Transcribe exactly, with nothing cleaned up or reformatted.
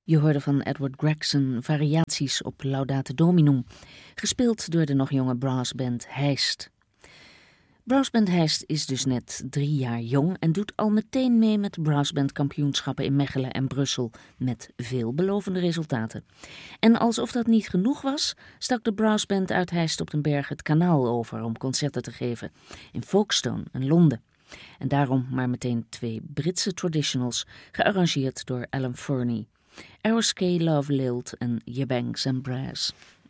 Je hoorde van Edward Gregson variaties op Laudate Dominum, gespeeld door de nog jonge brassband Heist. Brassband Heist is dus net drie jaar jong en doet al meteen mee met brassbandkampioenschappen in Mechelen en Brussel met veelbelovende resultaten. En alsof dat niet genoeg was, stak de brassband uit Heist op den Berg het kanaal over om concerten te geven in Folkestone en Londen. En daarom maar meteen twee Britse traditionals, gearrangeerd door Alan Furney. Aerosky, Love Lilt en Yebanks and Brass.